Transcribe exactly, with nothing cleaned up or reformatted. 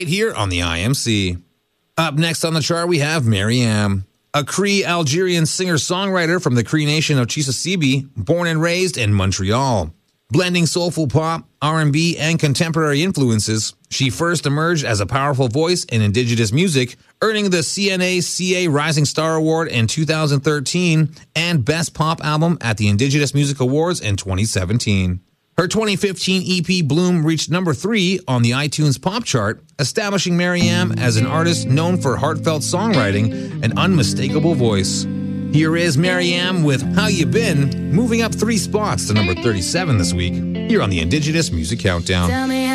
Here on the I M C. Up next on the chart, we have Mariam, a Cree Algerian singer-songwriter from the Cree nation of Chisasibi, born and raised in Montreal. Blending soulful pop, R and B, and contemporary influences, she first emerged as a powerful voice in Indigenous music, earning the C N A C A Rising Star Award in two thousand thirteen and Best Pop Album at the Indigenous Music Awards in twenty seventeen. Her twenty fifteen E P Bloom reached number three on the iTunes Pop Chart, establishing Mariam as an artist known for heartfelt songwriting and unmistakable voice. Here is Mariam with How You Been, moving up three spots to number thirty-seven this week, here on the Indigenous Music Countdown.